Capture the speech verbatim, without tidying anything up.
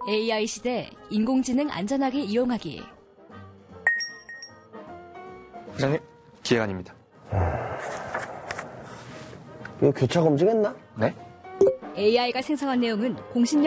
에이아이 시대 인공지능 안전하게 이용하기. 부장님, 기획안입니다. 이거 교차 검증했나? 네? 에이아이가 생성한 내용은 공신력